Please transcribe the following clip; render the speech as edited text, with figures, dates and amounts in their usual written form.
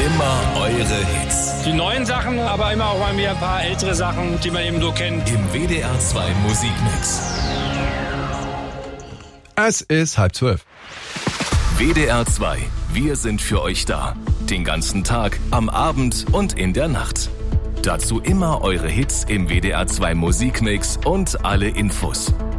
Immer eure Hits. Die neuen Sachen, aber immer auch mal mehr ein paar ältere Sachen, die man eben so kennt. Im WDR 2 Musikmix. Es ist 11:30. WDR 2. Wir sind für euch da. Den ganzen Tag, am Abend und in der Nacht. Dazu immer eure Hits im WDR 2 Musikmix und alle Infos.